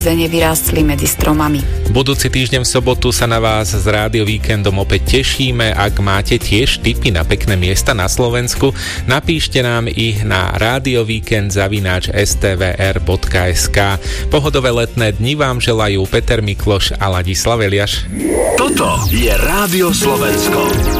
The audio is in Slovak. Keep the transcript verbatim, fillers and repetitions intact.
nevyrástli medzi stromami. Budúci týždeň v sobotu sa na vás s Rádio Víkendom opäť tešíme. Ak máte tiež tipy na pekné miesta na Slovensku, napíšte nám ich na radiovíkend zavináč es té vé er bodka es ká. Pohodové letné dni vám želajú Peter Mikloš a Ladislav Eliáš. Toto je Rádio Slovensko.